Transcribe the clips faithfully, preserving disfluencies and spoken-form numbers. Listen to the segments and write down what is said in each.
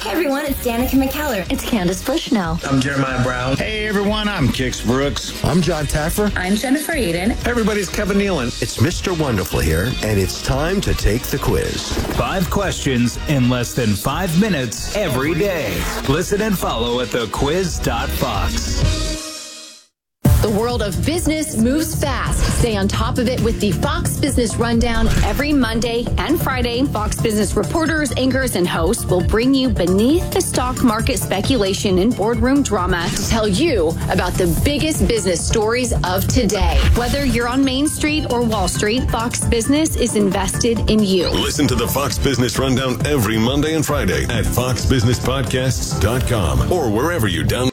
Hey everyone, it's Danica McKellar. It's Candace Bushnell. I'm Jeremiah Brown. Hey everyone, I'm Kix Brooks. I'm John Taffer. I'm Jennifer Aiden. Hey everybody, it's Kevin Nealon. It's Mister Wonderful here, and it's time to take the quiz. Five questions in less than five minutes every day. Listen and follow at the quiz dot fox. The world of business moves fast. Stay on top of it with the Fox Business Rundown. Every Monday and Friday, Fox Business reporters, anchors, and hosts will bring you beneath the stock market speculation and boardroom drama to tell you about the biggest business stories of today. Whether you're on Main Street or Wall Street, Fox Business is invested in you. Listen to the Fox Business Rundown every Monday and Friday at fox business podcasts dot com or wherever you download.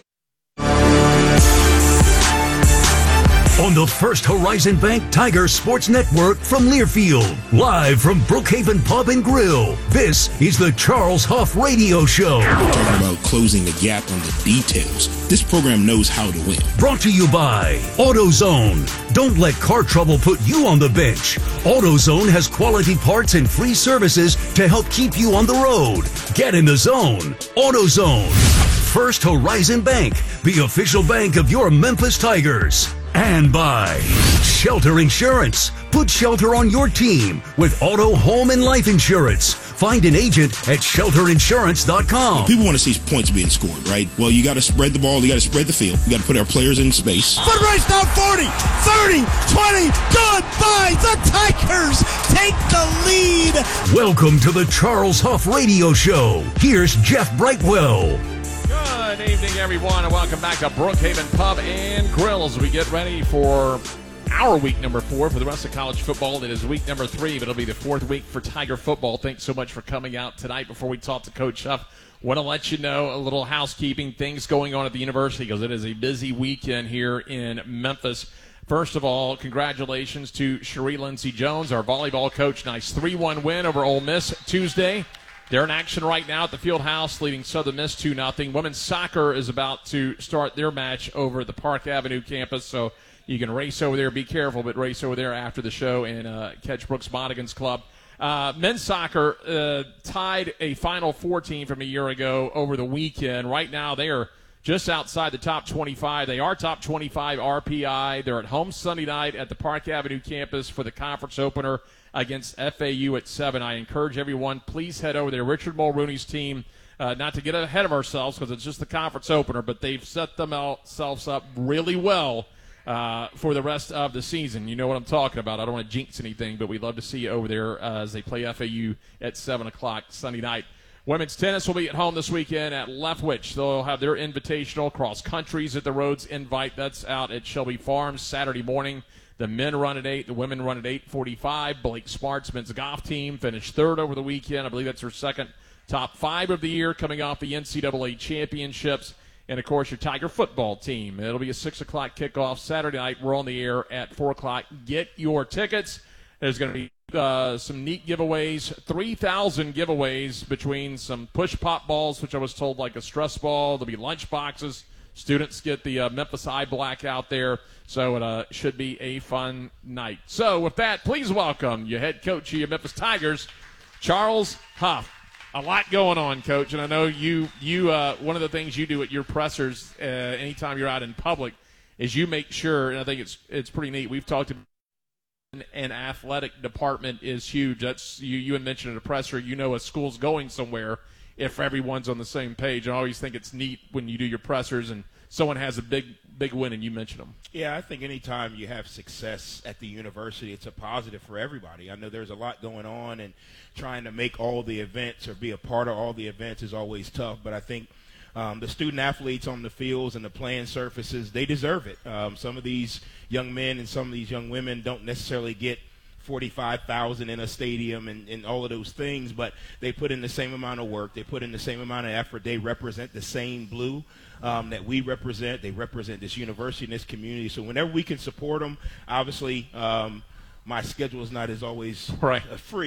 On the First Horizon Bank Tiger Sports Network from Learfield, live from Brookhaven Pub and Grill, this is the Charles Huff Radio Show. We're talking about closing the gap on the details. This program knows how to win. Brought to you by AutoZone. Don't let car trouble put you on the bench. AutoZone has quality parts and free services to help keep you on the road. Get in the zone. AutoZone. First Horizon Bank, the official bank of your Memphis Tigers. And by Shelter Insurance. Put shelter on your team with auto, home, and life insurance. Find an agent at shelter insurance dot com. People want to see points being scored, right? Well, you got to spread the ball. You got to spread the field. You got to put our players in space. Foot race down forty, thirty, twenty. Goodbye. The Tigers take the lead. Welcome to the Charles Huff Radio Show. Here's Jeff Brightwell. Good evening, everyone, and welcome back to Brookhaven Pub and Grill as we get ready for our week number four. For the rest of college football, it is week number three, but it'll be the fourth week for Tiger football. Thanks so much for coming out tonight. Before we talk to Coach Huff, want to let you know a little housekeeping, things going on at the university, because it is a busy weekend here in Memphis. First of all, congratulations to Cherie Lindsey Jones, our volleyball coach. Nice three one win over Ole Miss Tuesday. They're in action right now at the field house, leading Southern Miss two nothing. Women's soccer is about to start their match over at the Park Avenue campus, so you can race over there. Be careful, but race over there after the show and uh, catch Brooks Monaghan's club. Uh, men's soccer uh, tied a Final Four team from a year ago over the weekend. Right now they are just outside the top twenty-five. They are top twenty-five R P I. They're at home Sunday night at the Park Avenue campus for the conference opener against F A U at seven. I encourage everyone, please head over there. Richard Mulrooney's team, uh, not to get ahead of ourselves because it's just the conference opener, but they've set themselves up really well uh, for the rest of the season. You know what I'm talking about. I don't want to jinx anything, but we'd love to see you over there uh, as they play F A U at seven o'clock Sunday night. Women's tennis will be at home this weekend at Leftwich. They'll have their invitational cross countries at the Rhodes Invite. That's out at Shelby Farms Saturday morning. The men run at eight. The women run at eight forty-five. Blake Smart's men's golf team finished third over the weekend. I believe that's her second top five of the year, coming off the N C double A championships. And, of course, your Tiger football team. It'll be a six o'clock kickoff Saturday night. We're on the air at four o'clock. Get your tickets. There's going to be uh, some neat giveaways, three thousand giveaways between some push-pop balls, which I was told like a stress ball. There'll be lunch boxes. Students get the uh, Memphis Eye Black out there, so it uh, should be a fun night. So with that, please welcome your head coach of your Memphis Tigers, Charles Huff. A lot going on, Coach, and I know you, you uh, one of the things you do at your pressers uh, anytime you're out in public is you make sure, and I think it's it's pretty neat, we've talked about an athletic department is huge. That's you, you had mentioned at a presser, you know a school's going somewhere if everyone's on the same page. I always think it's neat when you do your pressers and someone has a big big win and you mention them. Yeah, I think anytime you have success at the university, it's a positive for everybody. I know there's a lot going on, and trying to make all the events or be a part of all the events is always tough, but I think um, the student athletes on the fields and the playing surfaces, they deserve it. Um, some of these young men and some of these young women don't necessarily get forty-five thousand in a stadium and, and all of those things, but they put in the same amount of work. They put in the same amount of effort. They represent the same blue um, that we represent. They represent this university and this community. So whenever we can support them, obviously um, my schedule is not as always right. uh, free,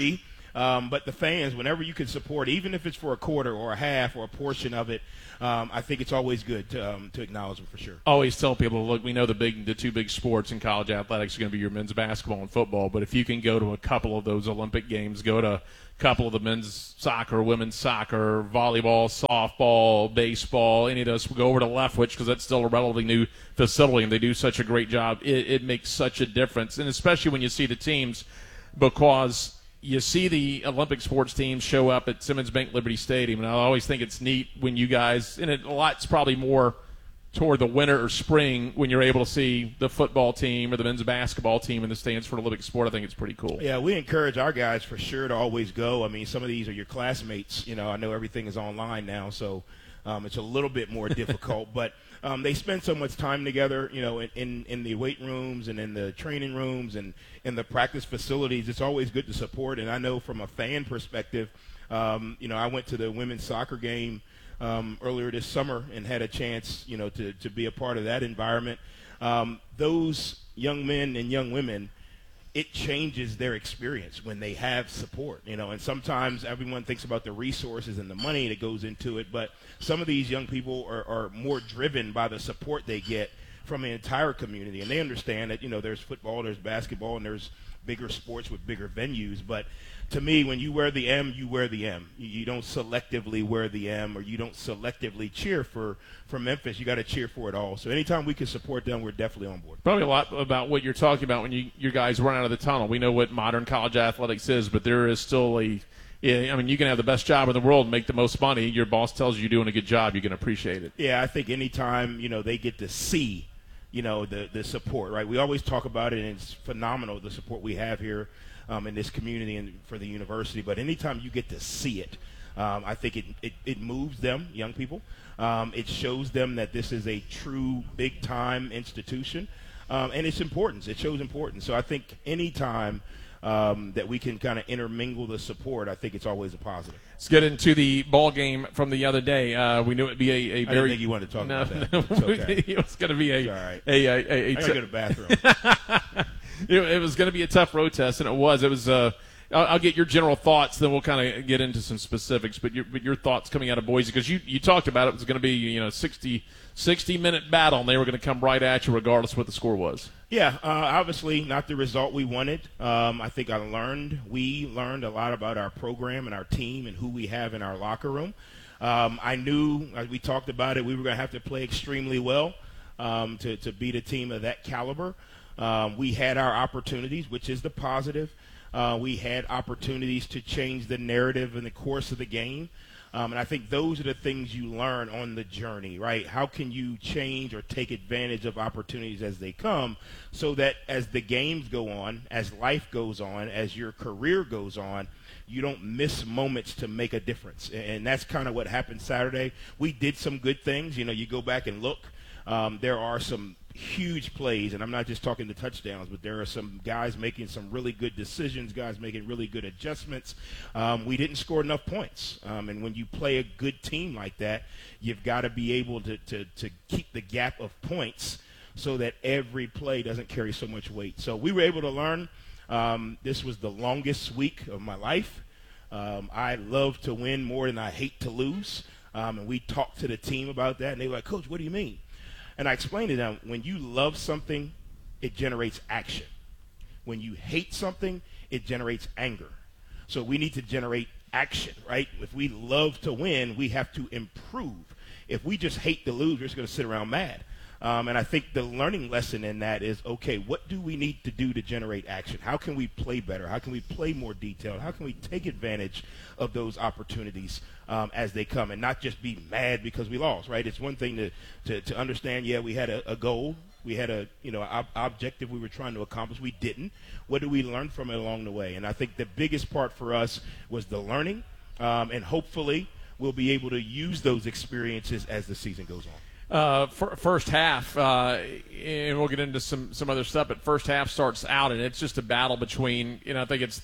Um, but the fans, whenever you can support, even if it's for a quarter or a half or a portion of it, um, I think it's always good to, um, to acknowledge them for sure. Always tell people, look, we know the big, the two big sports in college athletics are going to be your men's basketball and football, but if you can go to a couple of those Olympic games, go to a couple of the men's soccer, women's soccer, volleyball, softball, baseball, any of those, go over to Leftwich because that's still a relatively new facility and they do such a great job. It, it makes such a difference, and especially when you see the teams, because you see the Olympic sports teams show up at Simmons Bank Liberty Stadium, and I always think it's neat when you guys, and it, a lot's probably more toward the winter or spring when you're able to see the football team or the men's basketball team in the stands for an Olympic sport. I think it's pretty cool. Yeah, we encourage our guys for sure to always go. I mean, some of these are your classmates. You know, I know everything is online now, so um, it's a little bit more difficult, but um, they spend so much time together, you know, in, in, in the weight rooms and in the training rooms and in the practice facilities. It's always good to support, and I know from a fan perspective, um, you know, I went to the women's soccer game um, earlier this summer and had a chance, you know, to, to be a part of that environment. Um, those young men and young women, it changes their experience when they have support, you know, and sometimes everyone thinks about the resources and the money that goes into it, but some of these young people are, are more driven by the support they get from the entire community, and they understand that, you know, there's football, there's basketball, and there's bigger sports with bigger venues, but to me, when you wear the M, you wear the M. You, you don't selectively wear the M, or you don't selectively cheer for, for Memphis. You got to cheer for it all. So anytime we can support them, we're definitely on board. Probably a lot about what you're talking about when you, you guys run out of the tunnel. We know what modern college athletics is, but there is still a yeah, I mean, you can have the best job in the world and make the most money. Your boss tells you you're doing a good job, you can appreciate it. Yeah, I think anytime, you know, they get to see, you know, the, the support, right? We always talk about it, and it's phenomenal, the support we have here um, in this community and for the university. But anytime you get to see it, um, I think it, it, it moves them, young people. Um, it shows them that this is a true big-time institution, um, and it's importance. It shows importance. So I think anytime um, that we can kind of intermingle the support, I think it's always a positive. Let's get into the ball game from the other day. Uh, we knew it would be a, a very. I didn't think you wanted to talk no, about that. No, it's okay. It was going to be a. It's all right. A, a, a, a I gotta go to the bathroom. it, it was going to be a tough road test, and it was. It was. Uh, I'll, I'll get your general thoughts, then we'll kind of get into some specifics. But your, but your thoughts coming out of Boise, because you, you talked about it, it was going to be, you know, sixty, sixty minute battle, and they were going to come right at you regardless of what the score was. Yeah, uh, obviously not the result we wanted. Um, I think I learned, we learned a lot about our program and our team and who we have in our locker room. Um, I knew, as we talked about it, we were going to have to play extremely well um, to, to beat a team of that caliber. Um, we had our opportunities, which is the positive. Uh, we had opportunities to change the narrative in the course of the game. Um, and I think those are the things you learn on the journey, right? How can you change or take advantage of opportunities as they come so that as the games go on, as life goes on, as your career goes on, you don't miss moments to make a difference. And that's kind of what happened Saturday. We did some good things. You know, you go back and look. Um, there are some huge plays, and I'm not just talking the touchdowns, but there are some guys making some really good decisions, guys making really good adjustments. Um, we didn't score enough points, um, and when you play a good team like that, you've got to be able to, to, to keep the gap of points so that every play doesn't carry so much weight. So we were able to learn. Um, this was the longest week of my life. Um, I love to win more than I hate to lose, um, and we talked to the team about that, and they were like, Coach, what do you mean? And I explained to them, when you love something, it generates action. When you hate something, it generates anger. So we need to generate action, right? If we love to win, we have to improve. If we just hate to lose, we're just going to sit around mad. Um, and I think the learning lesson in that is, okay, what do we need to do to generate action? How can we play better? How can we play more detailed? How can we take advantage of those opportunities um, as they come and not just be mad because we lost, right? It's one thing to, to, to understand, yeah, we had a, a goal. We had a, you know, ob- objective we were trying to accomplish. We didn't. What do we learn from it along the way? And I think the biggest part for us was the learning, um, and hopefully we'll be able to use those experiences as the season goes on. Uh, for, first half, uh, and we'll get into some, some other stuff, but first half starts out, and it's just a battle between, you know, I think it's,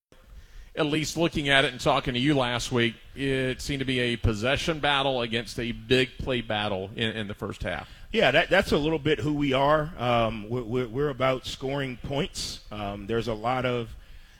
at least looking at it and talking to you last week, it seemed to be a possession battle against a big play battle in, in the first half. Yeah, that, that's a little bit who we are. Um, we're, we're about scoring points. Um, there's a lot of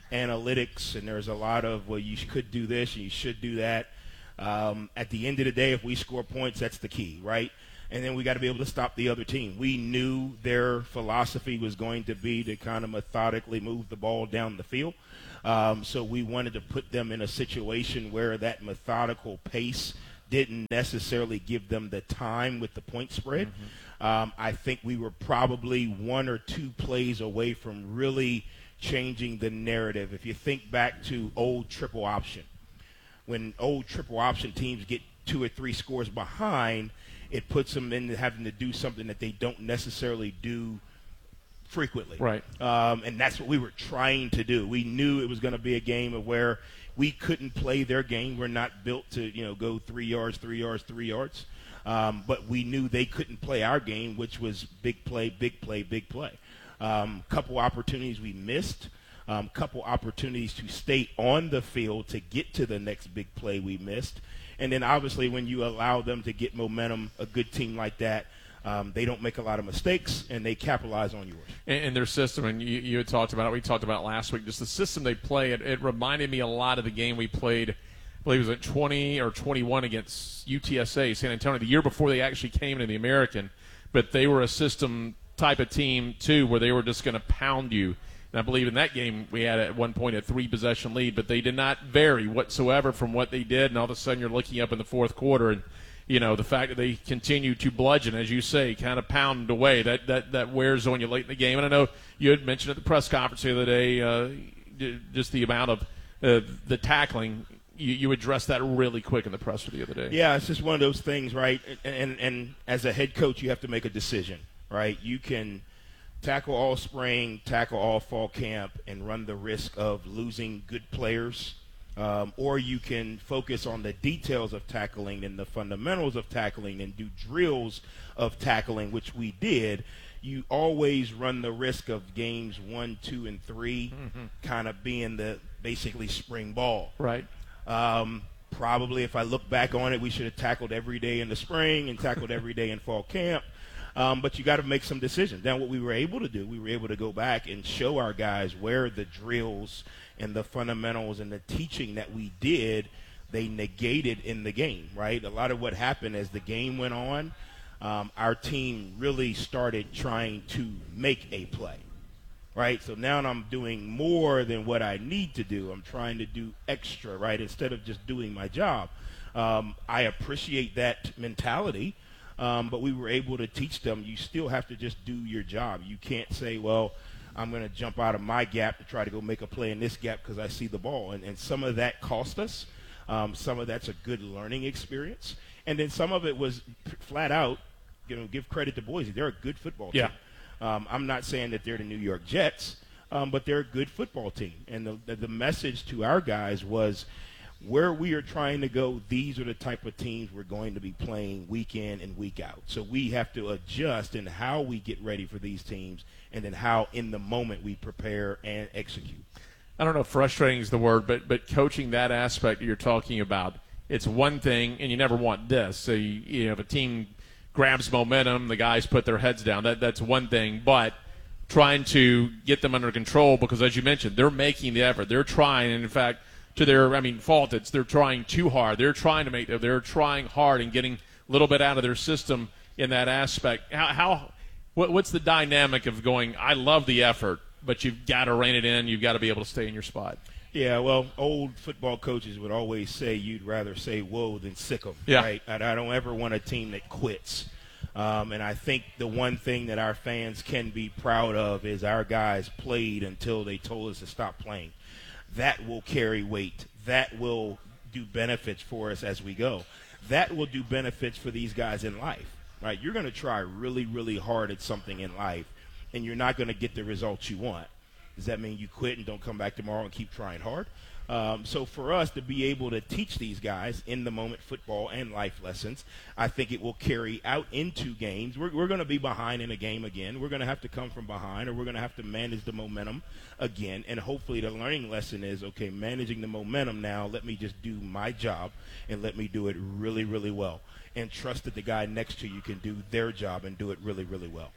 analytics, and there's a lot of, well, you could do this and you should do that. Um, at the end of the day, if we score points, that's the key, right? And then we got to be able to stop the other team. We knew their philosophy was going to be to kind of methodically move the ball down the field. Um, so we wanted to put them in a situation where that methodical pace didn't necessarily give them the time with the point spread. Mm-hmm. Um, I think we were probably one or two plays away from really changing the narrative. If you think back to old triple option, when old triple option teams get two or three scores behind, it puts them into having to do something that they don't necessarily do frequently. Right. Um, and that's what we were trying to do. We knew it was going to be a game of where we couldn't play their game. We're not built to, you know, go three yards, three yards, three yards. Um, but we knew they couldn't play our game, which was big play, big play, big play. Um, couple opportunities we missed. Um, couple opportunities to stay on the field to get to the next big play we missed. And then obviously when you allow them to get momentum, a good team like that, um, they don't make a lot of mistakes and they capitalize on yours. And, and their system, and you, you had talked about it, we talked about it last week, just the system they play, it, it reminded me a lot of the game we played, I believe it was at twenty or twenty-one against U T S A, San Antonio, the year before they actually came into the American. But they were a system type of team, too, where they were just going to pound you. And I believe in that game we had at one point a three-possession lead, but they did not vary whatsoever from what they did. And all of a sudden you're looking up in the fourth quarter, and, you know, the fact that they continue to bludgeon, as you say, kind of pound away, that, that, that wears on you late in the game. And I know you had mentioned at the press conference the other day uh, just the amount of uh, the tackling. You, you addressed that really quick in the presser the other day. Yeah, it's just one of those things, right? And, and, and as a head coach, you have to make a decision, right? You can – tackle all spring, tackle all fall camp, and run the risk of losing good players. Um, or you can focus on the details of tackling and the fundamentals of tackling and do drills of tackling, which we did. You always run the risk of games one, two, and three mm-hmm. kind of being the basically spring ball. Right. Um, probably if I look back on it, we should have tackled every day in the spring and tackled every day in fall camp. Um, but you got to make some decisions. Now, what we were able to do, we were able to go back and show our guys where the drills and the fundamentals and the teaching that we did, they negated in the game, right? A lot of what happened as the game went on, um, our team really started trying to make a play, right? So now I'm doing more than what I need to do. I'm trying to do extra, right, instead of just doing my job. Um, I appreciate that mentality. Um, but we were able to teach them you still have to just do your job. You can't say, well, I'm going to jump out of my gap to try to go make a play in this gap because I see the ball. And, and some of that cost us. Um, some of that's a good learning experience. And then some of it was flat out, you know, give credit to Boise. They're a good football team. Yeah. Um, I'm not saying that they're the New York Jets, um, but they're a good football team. And the, the, the message to our guys was, where we are trying to go, these are the type of teams we're going to be playing week in and week out. So we have to adjust in how we get ready for these teams and then how in the moment we prepare and execute. I don't know if frustrating is the word, but but coaching that aspect you're talking about, it's one thing, and you never want this. So, you, you know, if a team grabs momentum, the guys put their heads down, that that's one thing. But trying to get them under control because, as you mentioned, they're making the effort. They're trying, and in fact, to their, I mean, fault, it's they're trying too hard. They're trying to make, they're trying hard and getting a little bit out of their system in that aspect. How, how what, what's the dynamic of going, I love the effort, but you've got to rein it in. You've got to be able to stay in your spot. Yeah, well, old football coaches would always say you'd rather say whoa than sick 'em, yeah. right? I, I don't ever want a team that quits. Um, and I think the one thing that our fans can be proud of is our guys played until they told us to stop playing. That will carry weight. That will do benefits for us as we go. That will do benefits for these guys in life, right? You're going to try really, really hard at something in life, and you're not going to get the results you want. Does that mean you quit and don't come back tomorrow and keep trying hard? Um, so for us to be able to teach these guys in-the-moment football and life lessons, I think it will carry out into games. We're, we're going to be behind in a game again. We're going to have to come from behind, or we're going to have to manage the momentum again. And hopefully the learning lesson is, okay, managing the momentum now, let me just do my job and let me do it really, really well. And trust that the guy next to you can do their job and do it really, really well.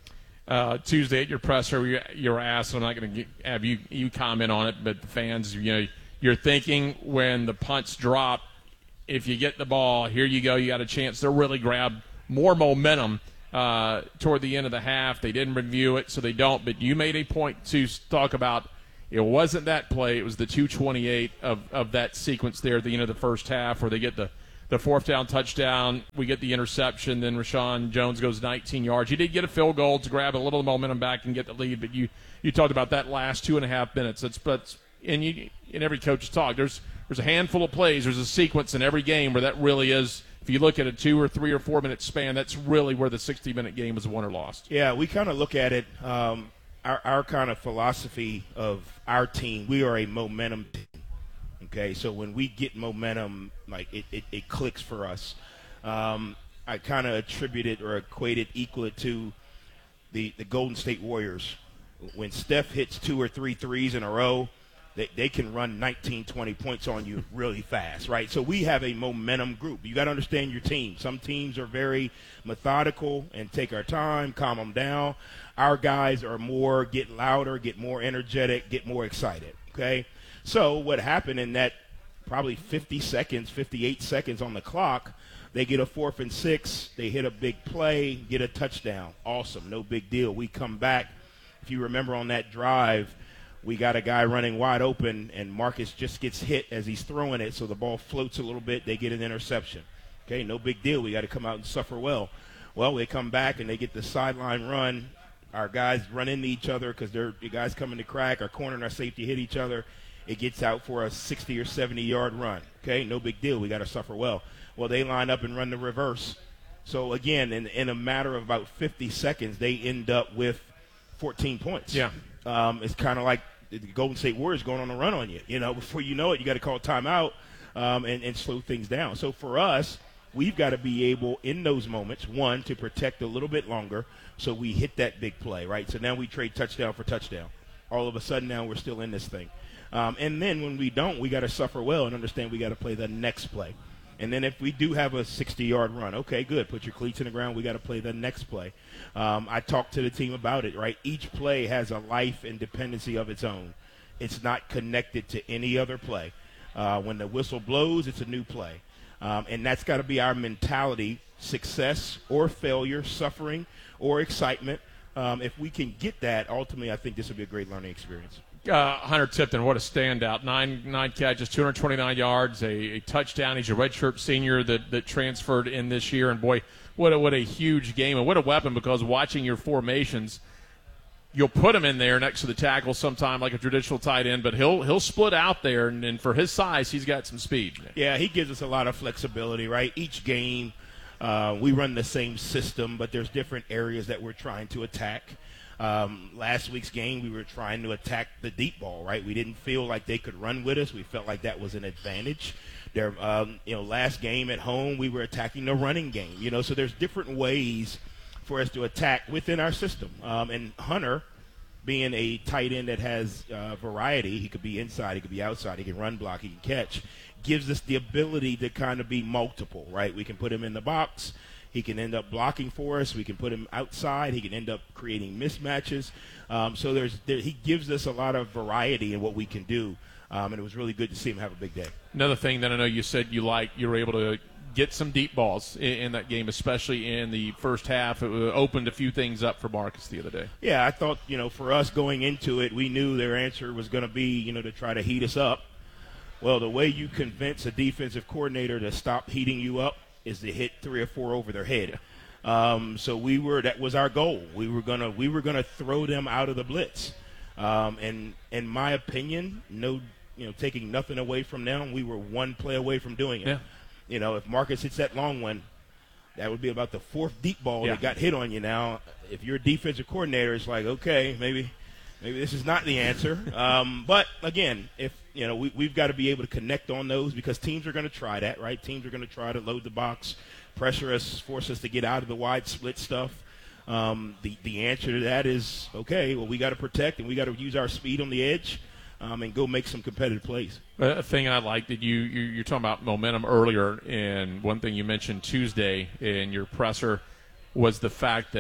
uh, Tuesday at your presser, you, you were asked, I'm not going to have you, you comment on it, but the fans, you know, you're thinking when the punts drop, if you get the ball, here you go, you got a chance to really grab more momentum uh, toward the end of the half. They didn't review it, so they don't. But you made a point to talk about it wasn't that play. It was the two twenty-eight of, of that sequence there at the end of the first half where they get the, the fourth down touchdown. We get the interception. Then Rashawn Jones goes nineteen yards. He did get a field goal to grab a little momentum back and get the lead, but you, you talked about that last two and a half minutes. That's, that's and you, in every coach's talk, there's there's a handful of plays. There's a sequence in every game where that really is, if you look at a two or three or four minute span, that's really where the sixty-minute game is won or lost. Yeah, we kind of look at it, um, our, our kind of philosophy of our team, we are a momentum team. Okay, so when we get momentum, like it, it, it clicks for us. Um, I kind of attribute it or equate it, equal it to the, the Golden State Warriors. When Steph hits two or three threes in a row, They, they can run nineteen, twenty points on you really fast, right? So we have a momentum group. You got to understand your team. Some teams are very methodical and take our time, calm them down. Our guys are more, get louder, get more energetic, get more excited, okay? So what happened in that probably fifty seconds, fifty-eight seconds on the clock, they get a fourth and six, they hit a big play, get a touchdown. Awesome, no big deal. We come back. If you remember on that drive, we got a guy running wide open, and Marcus just gets hit as he's throwing it, so the ball floats a little bit. They get an interception. Okay, no big deal. We got to come out and suffer well. Well, they come back, and they get the sideline run. Our guys run into each other because they're the guys coming to crack. Our corner and our safety hit each other. It gets out for a sixty or seventy-yard run. Okay, no big deal. We got to suffer well. Well, they line up and run the reverse. So, again, in, in a matter of about fifty seconds, they end up with fourteen points. Yeah. Um, it's kind of like the Golden State Warriors going on a run on you. You know, before you know it, you got to call timeout um, and, and slow things down. So for us, we've got to be able in those moments, one, to protect a little bit longer so we hit that big play, right? So now we trade touchdown for touchdown. All of a sudden now we're still in this thing. Um, and then when we don't, we got to suffer well and understand we got to play the next play. And then if we do have a sixty-yard run, okay, good. Put your cleats in the ground. We got to play the next play. Um, I talked to the team about it, right? Each play has a life and dependency of its own. It's not connected to any other play. Uh, when the whistle blows, it's a new play. Um, and that's got to be our mentality, success or failure, suffering or excitement. Um, if we can get that, ultimately, I think this will be a great learning experience. Uh, Hunter Tipton, what a standout. Nine nine catches, two hundred twenty-nine yards, a, a touchdown. He's a redshirt senior that, that transferred in this year. And, boy, what a, what a huge game and what a weapon, because watching your formations, you'll put him in there next to the tackle sometime like a traditional tight end, but he'll he'll split out there. And, and for his size, he's got some speed. Yeah, he gives us a lot of flexibility, right? Each game uh, we run the same system, but there's different areas that we're trying to attack. Um, last week's game, we were trying to attack the deep ball, right? We didn't feel like they could run with us. We felt like that was an advantage. Their, um, you know, last game at home, we were attacking the running game. You know, so there's different ways for us to attack within our system. Um, and Hunter, being a tight end that has uh, variety, he could be inside, he could be outside, he can run block, he can catch, gives us the ability to kind of be multiple, right? We can put him in the box. He can end up blocking for us. We can put him outside. He can end up creating mismatches. Um, so there's there, he gives us a lot of variety in what we can do, um, and it was really good to see him have a big day. Another thing that I know you said you like, you were able to get some deep balls in, in that game, especially in the first half. It opened a few things up for Marcus the other day. Yeah, I thought, you know, for us going into it, we knew their answer was going to be, you know, to try to heat us up. Well, the way you convince a defensive coordinator to stop heating you up is to hit three or four over their head. Um, so we were that was our goal. We were gonna we were gonna throw them out of the blitz. Um, and in my opinion, no, you know, taking nothing away from them, we were one play away from doing it. Yeah. You know, if Marcus hits that long one, that would be about the fourth deep ball yeah. that got hit on you. Now, if you're a defensive coordinator, it's like, okay, maybe maybe this is not the answer. Um, but again, if you know, we, we've got to be able to connect on those because teams are going to try that, right? Teams are going to try to load the box, pressure us, force us to get out of the wide split stuff. Um, the, the answer to that is, okay, well, we got to protect and we got to use our speed on the edge um, and go make some competitive plays. A thing I like that you, you, you're talking about momentum earlier, and one thing you mentioned Tuesday in your presser was the fact that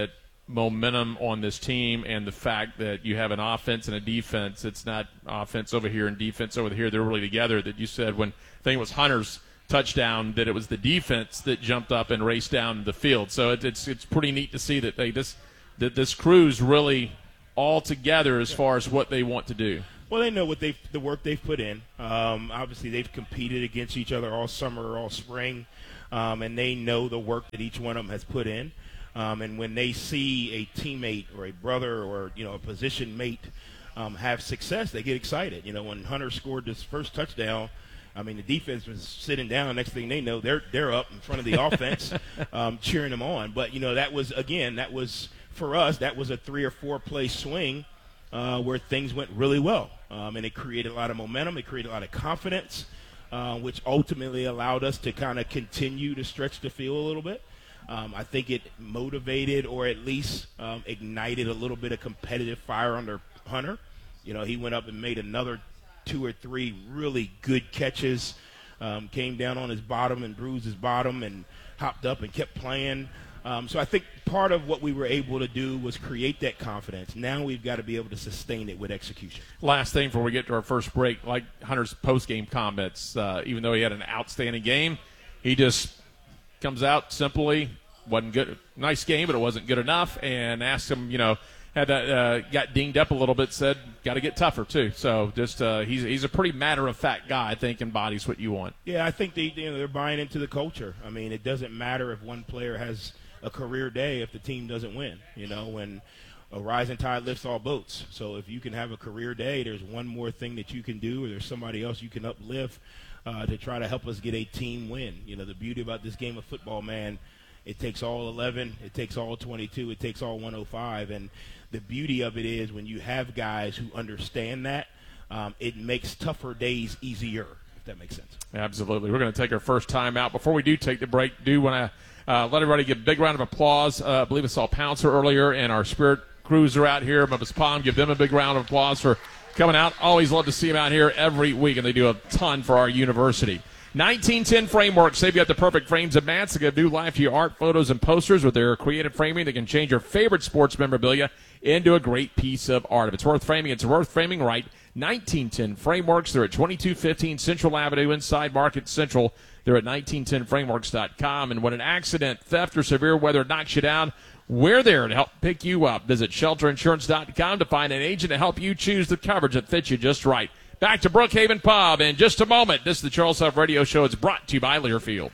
momentum on this team and the fact that you have an offense and a defense. It's not offense over here and defense over here. They're really together. That you said when I think it was Hunter's touchdown that it was the defense that jumped up and raced down the field. So it, it's it's pretty neat to see that they this that this crew's really all together as far as what they want to do. Well, they know what they the work they've put in. Um, obviously, they've competed against each other all summer, all spring, um, and they know the work that each one of them has put in. Um, and when they see a teammate or a brother or, you know, a position mate um, have success, they get excited. You know, when Hunter scored this first touchdown, I mean, the defense was sitting down. Next thing they know, they're they're up in front of the offense, um, cheering them on. But, you know, that was, again, that was, for us, that was a three- or four-play swing uh, where things went really well. Um, and it created a lot of momentum. It created a lot of confidence, uh, which ultimately allowed us to kind of continue to stretch the field a little bit. Um, I think it motivated or at least um, ignited a little bit of competitive fire under Hunter. You know, he went up and made another two or three really good catches, um, came down on his bottom and bruised his bottom and hopped up and kept playing. Um, so I think part of what we were able to do was create that confidence. Now we've got to be able to sustain it with execution. Last thing before we get to our first break, like Hunter's post-game comments, uh, even though he had an outstanding game, he just comes out simply, wasn't good, nice game, but it wasn't good enough, and asked him, you know, had that uh, got dinged up a little bit, said, got to get tougher too. So just uh, he's he's a pretty matter-of-fact guy, I think, embodies what you want. Yeah, I think they, you know, they're buying into the culture. I mean, it doesn't matter if one player has a career day if the team doesn't win. You know, when a rising tide lifts all boats. So if you can have a career day, there's one more thing that you can do, or there's somebody else you can uplift uh, to try to help us get a team win. You know, the beauty about this game of football, man, it takes all eleven, it takes all twenty-two, it takes all one oh five. And the beauty of it is when you have guys who understand that, um, it makes tougher days easier, if that makes sense. Absolutely. We're going to take our first time out. Before we do take the break, do want to uh, let everybody give a big round of applause. Uh, I believe I saw Pouncer earlier, and our Spirit crews are out here. Memphis Palm, give them a big round of applause for coming out. Always love to see them out here every week, and they do a ton for our university. nineteen ten Frameworks. They've got the perfect frames and mats to give new life to your art, photos, and posters with their creative framing that can change your favorite sports memorabilia into a great piece of art. If it's worth framing, it's worth framing right. nineteen ten Frameworks. They're at twenty-two fifteen Central Avenue inside Market Central. They're at nineteen ten frameworks dot com. And when an accident, theft, or severe weather knocks you down, we're there to help pick you up. Visit shelter insurance dot com to find an agent to help you choose the coverage that fits you just right. Back to Brookhaven Pub in just a moment. This is the Charles Huff Radio Show. It's brought to you by Learfield.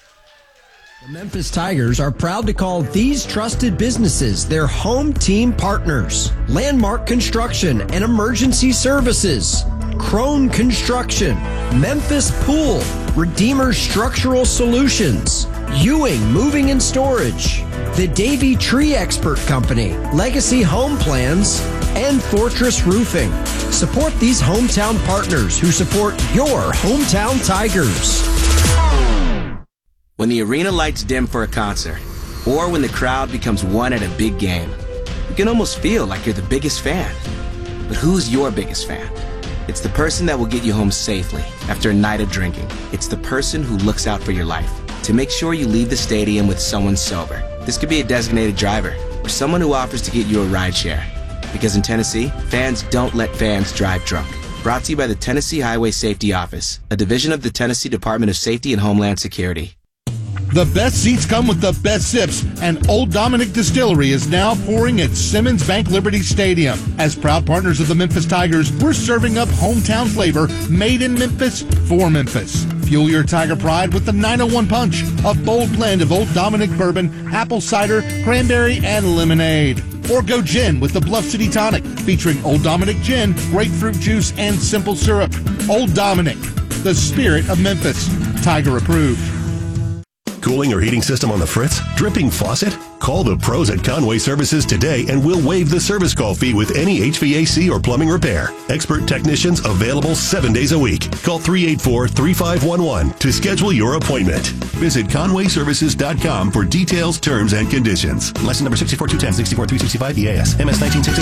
The Memphis Tigers are proud to call these trusted businesses their home team partners. Landmark Construction and Emergency Services, Crone Construction, Memphis Pool, Redeemer Structural Solutions, Ewing Moving and Storage, the Davy Tree Expert Company, Legacy Home Plans, and Fortress Roofing. Support these hometown partners who support your hometown Tigers. When the arena lights dim for a concert, or when the crowd becomes one at a big game, you can almost feel like you're the biggest fan. But who's your biggest fan? It's the person that will get you home safely after a night of drinking. It's the person who looks out for your life to make sure you leave the stadium with someone sober. This could be a designated driver or someone who offers to get you a ride share. Because in Tennessee, fans don't let fans drive drunk. Brought to you by the Tennessee Highway Safety Office, a division of the Tennessee Department of Safety and Homeland Security. The best seats come with the best sips, and Old Dominick Distillery is now pouring at Simmons Bank Liberty Stadium. As proud partners of the Memphis Tigers, we're serving up hometown flavor made in Memphis for Memphis. Fuel your Tiger pride with the nine oh one Punch, a bold blend of Old Dominick bourbon, apple cider, cranberry, and lemonade. Or go gin with the Bluff City Tonic, featuring Old Dominick gin, grapefruit juice, and simple syrup. Old Dominick, the spirit of Memphis. Tiger approved. Cooling or heating system on the fritz? Dripping faucet? Call the pros at Conway Services today and we'll waive the service call fee with any H V A C or plumbing repair. Expert technicians available seven days a week. Call three eight four, three five one one to schedule your appointment. Visit conway services dot com for details, terms, and conditions. License number six four two one zero, six four three six five E A S, M S nineteen sixty.